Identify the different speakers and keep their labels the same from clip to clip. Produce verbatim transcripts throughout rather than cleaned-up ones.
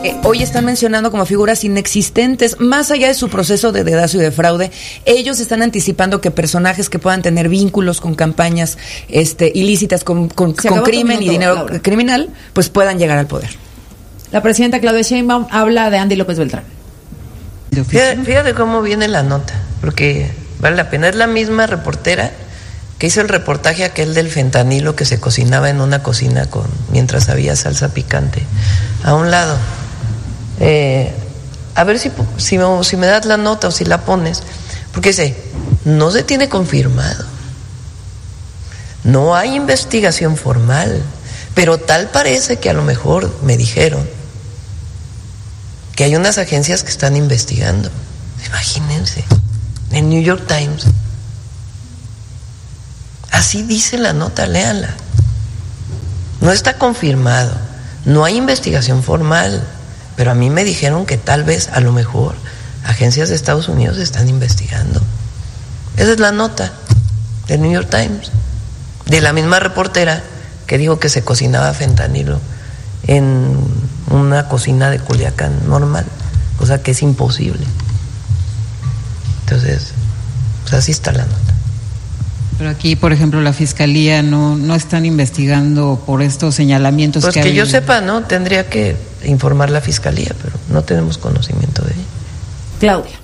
Speaker 1: eh, hoy están mencionando como figuras inexistentes, más allá de su proceso de dedazo y de fraude. Ellos están anticipando que personajes que puedan tener vínculos con campañas este, ilícitas, con, con, con crimen y dinero Laura. criminal, pues puedan llegar al poder.
Speaker 2: La presidenta Claudia Sheinbaum habla de Andy López Beltrán.
Speaker 3: Fíjate, fíjate cómo viene la nota, porque vale la pena. Es la misma reportera que hizo el reportaje aquel del fentanilo que se cocinaba en una cocina con mientras había salsa picante a un lado. Eh, a ver si, si, me, si me das la nota o si la pones, porque sé, no se tiene confirmado, no hay investigación formal, pero tal parece que a lo mejor me dijeron que hay unas agencias que están investigando. Imagínense, en New York Times. Así dice la nota, léanla. No está confirmado, no hay investigación formal, pero a mí me dijeron que tal vez, a lo mejor, agencias de Estados Unidos están investigando. Esa es la nota del New York Times, de la misma reportera que dijo que se cocinaba fentanilo en una cocina de Culiacán normal, cosa que es imposible. Entonces, pues así está la nota.
Speaker 4: Pero aquí, por ejemplo, la Fiscalía no no están investigando por estos señalamientos
Speaker 3: pues
Speaker 4: que
Speaker 3: que
Speaker 4: hay.
Speaker 3: yo sepa, ¿no? Tendría que informar la Fiscalía, pero no tenemos conocimiento de ello.
Speaker 2: Claudia.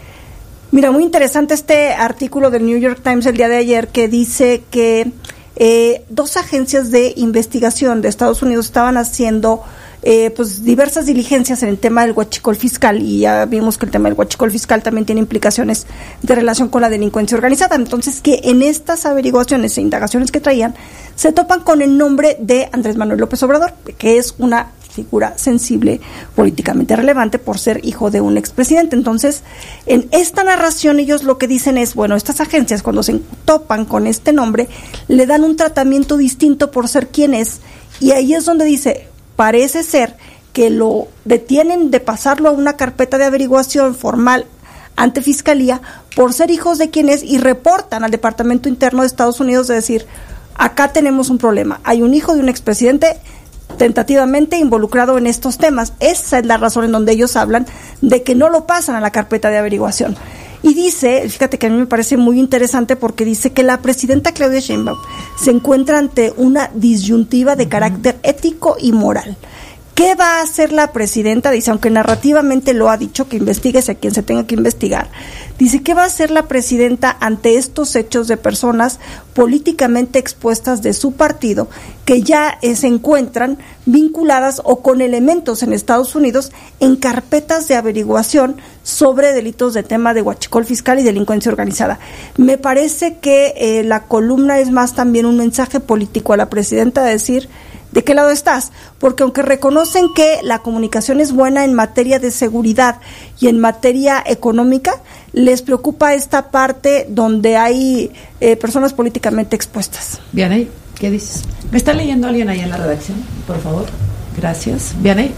Speaker 5: Mira, muy interesante este artículo del New York Times el día de ayer que dice que eh, dos agencias de investigación de Estados Unidos estaban haciendo Eh, pues diversas diligencias en el tema del huachicol fiscal, y ya vimos que el tema del huachicol fiscal también tiene implicaciones de relación con la delincuencia organizada. Entonces, que en estas averiguaciones e indagaciones que traían se topan con el nombre de Andrés Manuel López Obrador, que es una figura sensible, políticamente relevante por ser hijo de un expresidente. Entonces, en esta narración ellos lo que dicen es, bueno, estas agencias cuando se topan con este nombre le dan un tratamiento distinto por ser quien es, y ahí es donde dice, parece ser que lo detienen de pasarlo a una carpeta de averiguación formal ante Fiscalía por ser hijos de quien es, y reportan al Departamento Interno de Estados Unidos de decir, acá tenemos un problema, hay un hijo de un expresidente tentativamente involucrado en estos temas. Esa es la razón en donde ellos hablan de que no lo pasan a la carpeta de averiguación. Y dice, fíjate que a mí me parece muy interesante porque dice que la presidenta Claudia Sheinbaum se encuentra ante una disyuntiva de carácter ético y moral. ¿Qué va a hacer la presidenta? Dice, aunque narrativamente lo ha dicho, que investiguese a quien se tenga que investigar. Dice, ¿qué va a hacer la presidenta ante estos hechos de personas políticamente expuestas de su partido que ya eh, se encuentran vinculadas o con elementos en Estados Unidos en carpetas de averiguación sobre delitos de tema de huachicol fiscal y delincuencia organizada? Me parece que eh, la columna es más también un mensaje político a la presidenta de decir, ¿de qué lado estás? Porque aunque reconocen que la comunicación es buena en materia de seguridad y en materia económica, les preocupa esta parte donde hay eh, personas políticamente expuestas.
Speaker 2: Vianey, ¿qué dices? ¿Me está leyendo alguien ahí en la redacción? Por favor. Gracias. Vianey.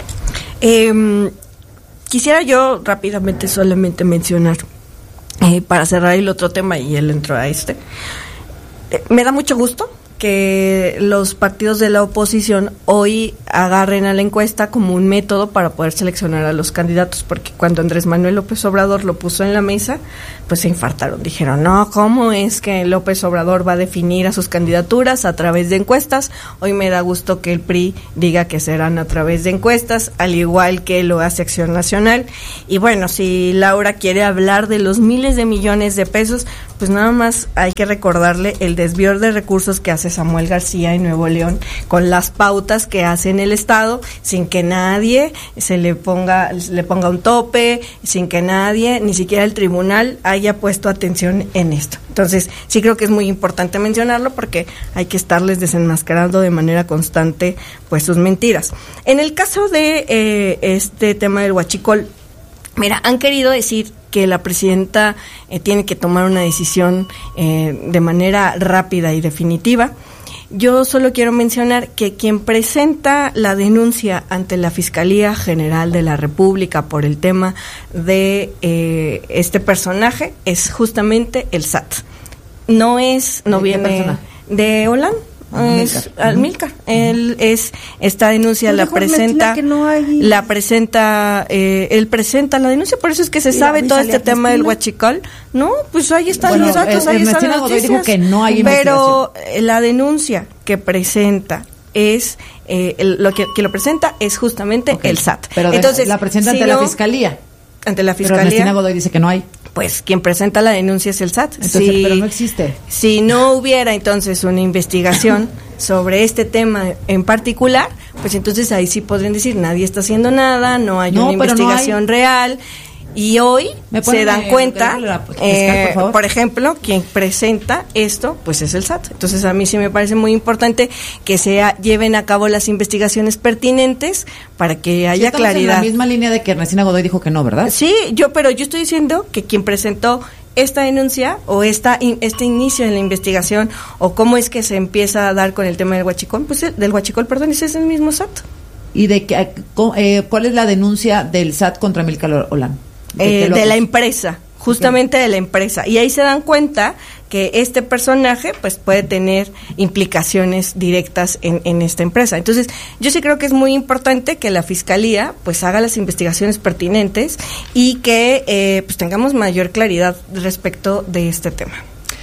Speaker 6: Eh, quisiera yo rápidamente solamente mencionar, eh, para cerrar el otro tema y él entró a este, eh, me da mucho gusto que los partidos de la oposición hoy agarren a la encuesta como un método para poder seleccionar a los candidatos, porque cuando Andrés Manuel López Obrador lo puso en la mesa, pues se infartaron, dijeron, no, ¿cómo es que López Obrador va a definir a sus candidaturas a través de encuestas? Hoy me da gusto que el P R I diga que serán a través de encuestas, al igual que lo hace Acción Nacional. Y bueno, si Laura quiere hablar de los miles de millones de pesos, pues nada más hay que recordarle el desvío de recursos que hace Samuel García en Nuevo León con las pautas que hace en el Estado, sin que nadie se le ponga le ponga un tope, sin que nadie, ni siquiera el tribunal, haya puesto atención en esto. Entonces, sí creo que es muy importante mencionarlo porque hay que estarles desenmascarando de manera constante pues sus mentiras. En el caso de eh, este tema del huachicol, mira, han querido decir que la presidenta eh, tiene que tomar una decisión eh, de manera rápida y definitiva. Yo solo quiero mencionar que quien presenta la denuncia ante la Fiscalía General de la República por el tema de eh, este personaje es justamente el S A T. No es, no
Speaker 2: ¿De
Speaker 6: viene
Speaker 2: qué personaje?
Speaker 6: de Hollande. Es Amílcar. Él es esta denuncia la presenta,
Speaker 5: no hay...
Speaker 6: la presenta, eh, él presenta la denuncia, por eso es que se sabe todo este tema del huachicol. No, pues ahí están
Speaker 2: bueno,
Speaker 6: los datos, ahí están las noticias.
Speaker 2: Dijo que no hay
Speaker 6: pero la denuncia que presenta es eh, el, lo que, que lo presenta es justamente okay. el S A T.
Speaker 2: Pero entonces la presenta ante si la no, fiscalía.
Speaker 6: Ante la fiscalía.
Speaker 2: Pero Ernestina Godoy dice que no hay.
Speaker 6: Pues quien presenta la denuncia es el S A T.
Speaker 2: Entonces, si, pero no existe.
Speaker 6: Si no hubiera entonces una investigación sobre este tema en particular, pues entonces ahí sí podrían decir nadie está haciendo nada, no hay no, una investigación no hay... real. Y hoy se dan cuenta, eh, por, por ejemplo, quien presenta esto, pues es el S A T. Entonces a mí sí me parece muy importante que se lleven a cabo las investigaciones pertinentes para que haya sí, claridad.
Speaker 2: En la misma línea de que Ernestina Godoy dijo que no, ¿verdad?
Speaker 6: Sí, yo, pero yo estoy diciendo que quien presentó esta denuncia o esta este inicio en la investigación o cómo es que se empieza a dar con el tema del huachicol, pues del huachicol, perdón, ese es el mismo S A T.
Speaker 2: ¿Y de que, eh, cuál es la denuncia del S A T contra Amílcar Olán?
Speaker 6: De, eh, de la empresa, justamente okay. de la empresa. Y ahí se dan cuenta que este personaje pues puede tener implicaciones directas en, en esta empresa. Entonces, yo sí creo que es muy importante que la Fiscalía pues haga las investigaciones pertinentes y que eh, pues tengamos mayor claridad respecto de este tema.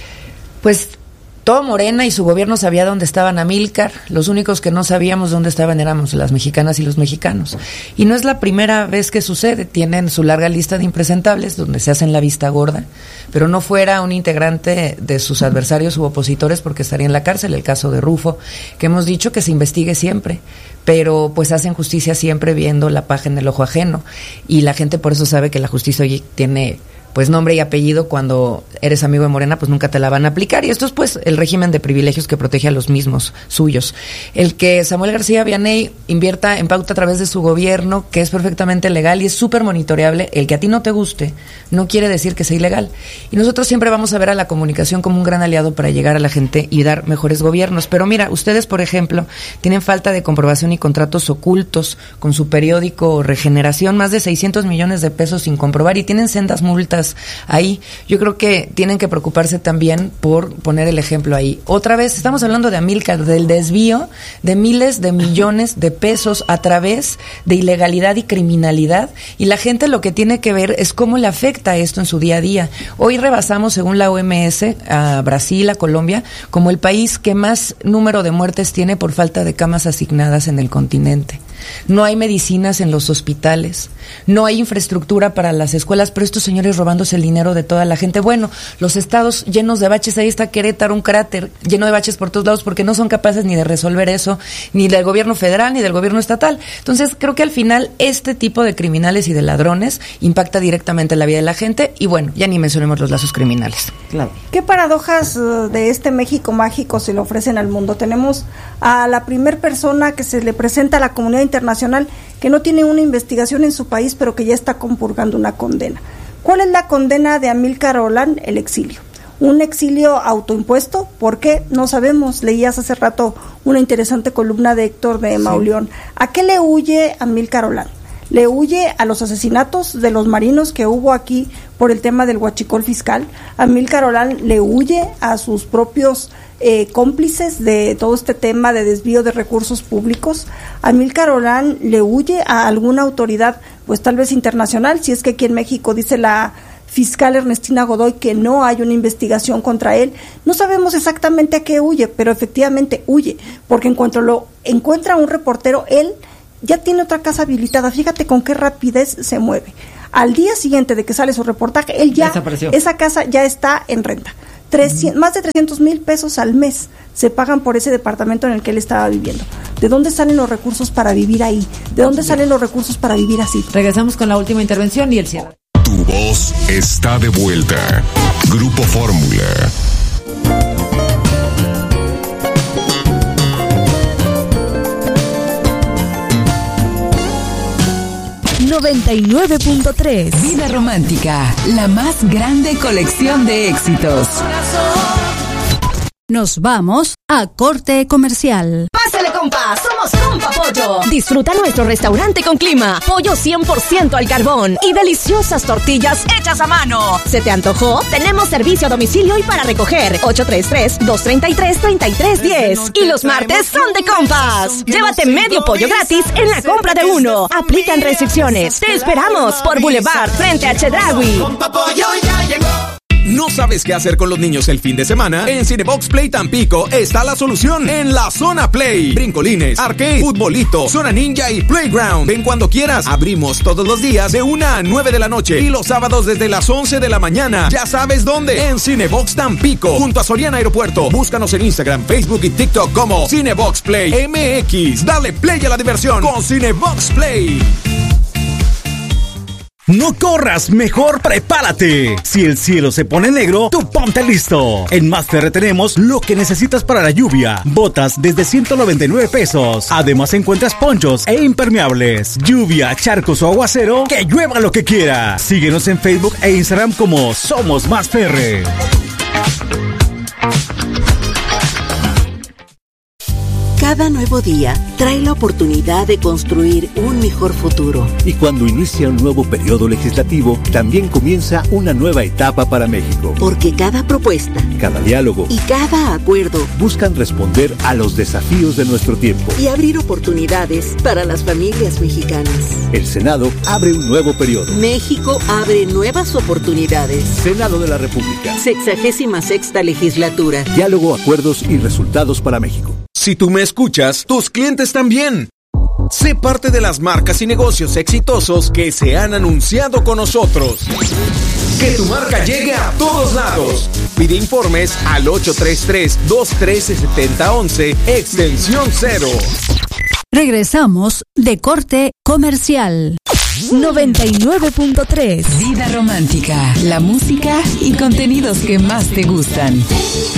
Speaker 1: Pues todo Morena y su gobierno sabía dónde estaban Amílcar, los únicos que no sabíamos dónde estaban éramos las mexicanas y los mexicanos. Y no es la primera vez que sucede, tienen su larga lista de impresentables donde se hacen la vista gorda, pero no fuera un integrante de sus adversarios u opositores porque estaría en la cárcel, el caso de Rufo, que hemos dicho que se investigue siempre, pero pues hacen justicia siempre viendo la paja en el ojo ajeno, y la gente por eso sabe que la justicia hoy tiene pues nombre y apellido. Cuando eres amigo de Morena, pues nunca te la van a aplicar, y esto es pues el régimen de privilegios que protege a los mismos suyos. El que Samuel García Vianney invierta en pauta a través de su gobierno, que es perfectamente legal y es súper monitoreable, el que a ti no te guste, no quiere decir que sea ilegal. Y nosotros siempre vamos a ver a la comunicación como un gran aliado para llegar a la gente y dar mejores gobiernos. Pero mira, ustedes, por ejemplo, tienen falta de comprobación y contratos ocultos con su periódico Regeneración, más de seiscientos millones de pesos sin comprobar, y tienen sendas multas ahí. Yo creo que tienen que preocuparse también por poner el ejemplo ahí. Otra vez, estamos hablando de Amílcar, del desvío de miles de millones de pesos a través de ilegalidad y criminalidad, y la gente lo que tiene que ver es cómo le afecta esto en su día a día. Hoy rebasamos, según la O M S, a Brasil, a Colombia, como el país que más número de muertes tiene por falta de camas asignadas en el continente. No hay medicinas en los hospitales, no hay infraestructura para las escuelas, pero estos señores robándose el dinero de toda la gente. Bueno, los estados llenos de baches, ahí está Querétaro, un cráter lleno de baches por todos lados, porque no son capaces ni de resolver eso, ni del gobierno federal, ni del gobierno estatal. Entonces, creo que al final este tipo de criminales y de ladrones impacta directamente la vida de la gente, y bueno, ya ni mencionemos los lazos criminales.
Speaker 5: Claro. ¿Qué paradojas uh, de este México mágico se le ofrecen al mundo? Tenemos a la primer persona que se le presenta a la comunidad internacional que no tiene una investigación en su país, pero que ya está compurgando una condena. ¿Cuál es la condena de Amílcar Olán? El exilio. Un exilio autoimpuesto. ¿Por qué? No sabemos. Leías hace rato una interesante columna de Héctor de Mauleón. Sí. ¿A qué le huye Amílcar Olán? Le huye a los asesinatos de los marinos que hubo aquí por el tema del huachicol fiscal. Amílcar Olán le huye a sus propios eh, cómplices de todo este tema de desvío de recursos públicos. Amílcar Olán le huye a alguna autoridad, pues tal vez internacional, si es que aquí en México dice la fiscal Ernestina Godoy que no hay una investigación contra él. No sabemos exactamente a qué huye, pero efectivamente huye, porque en cuanto lo encuentra un reportero, él ya tiene otra casa habilitada. Fíjate con qué rapidez se mueve. Al día siguiente de que sale su reportaje, él ya, esa casa ya está en renta. trescientos, uh-huh. Más de trescientos mil pesos al mes se pagan por ese departamento en el que él estaba viviendo. ¿De dónde salen los recursos para vivir ahí? ¿De dónde salen los recursos para vivir así?
Speaker 2: Regresamos con la última intervención y el cierre.
Speaker 7: Tu voz está de vuelta. Grupo Fórmula.
Speaker 8: noventa y nueve punto tres. Vida romántica, la más grande colección de éxitos. Nos vamos a corte comercial.
Speaker 9: ¡Pásale, compa, somos Compa Pollo. Disfruta nuestro restaurante con clima, pollo cien por ciento al carbón y deliciosas tortillas hechas a mano. ¿Se te antojó? Tenemos servicio a domicilio y para recoger. ocho tres tres, dos tres tres, tres tres uno cero. Y los martes son de compas. Llévate medio pollo gratis en la compra de uno. Aplican restricciones. Te esperamos por Boulevard frente a Chedraui.
Speaker 10: ¿No sabes qué hacer con los niños el fin de semana? En Cinebox Play Tampico está la solución en la Zona Play. Brincolines, arcade, futbolito, zona ninja y playground. Ven cuando quieras. Abrimos todos los días de una a nueve de la noche y los sábados desde las once de la mañana. Ya sabes dónde. En Cinebox Tampico, junto a Soriana Aeropuerto. Búscanos en Instagram, Facebook y TikTok como Cinebox Play M X. Dale play a la diversión con Cinebox Play.
Speaker 11: No corras, mejor prepárate. Si el cielo se pone negro, tú ponte listo. En Más Ferre tenemos lo que necesitas para la lluvia. Botas desde ciento noventa y nueve pesos. Además encuentras ponchos e impermeables. Lluvia, charcos o aguacero, que llueva lo que quiera. Síguenos en Facebook e Instagram como Somos Más Ferre.
Speaker 12: Cada nuevo día trae la oportunidad de construir un mejor futuro.
Speaker 13: Y cuando inicia un nuevo periodo legislativo, también comienza una nueva etapa para México.
Speaker 12: Porque cada propuesta,
Speaker 13: cada diálogo
Speaker 12: y cada acuerdo
Speaker 13: buscan responder a los desafíos de nuestro tiempo
Speaker 12: y abrir oportunidades para las familias mexicanas.
Speaker 13: El Senado abre un nuevo periodo.
Speaker 12: México abre nuevas oportunidades.
Speaker 13: Senado de la República.
Speaker 12: Sexagésima sexta legislatura.
Speaker 13: Diálogo, acuerdos y resultados para México.
Speaker 10: Si tú me escuchas, tus clientes también. Sé parte de las marcas y negocios exitosos que se han anunciado con nosotros. Que tu marca llegue a todos lados. Pide informes al ocho tres tres, dos uno tres, siete cero uno uno, extensión cero.
Speaker 8: Regresamos de corte comercial. noventa y nueve punto tres.
Speaker 14: Vida romántica, la música y contenidos que más te gustan.